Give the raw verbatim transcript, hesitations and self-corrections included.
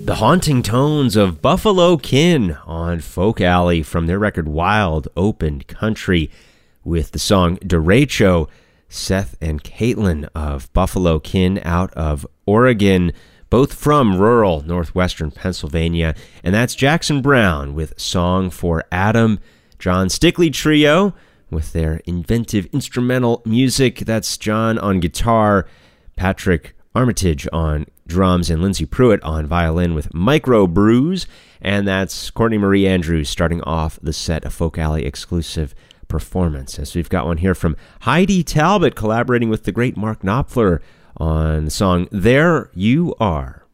The haunting tones of Buffalo Kin on Folk Alley from their record Wild Open Country with the song Derecho. Seth and Caitlin of Buffalo Kin out of Oregon, both from rural northwestern Pennsylvania. And that's Jackson Browne with Song for Adam. John Stickley Trio with their inventive instrumental music. That's John on guitar, Patrick Armitage on drums, and Lindsay Pruitt on violin with Micro Brews. And that's Courtney Marie Andrews starting off the set, a Folk Alley exclusive performance. As we've got one here from Heidi Talbot collaborating with the great Mark Knopfler on the song There You Are.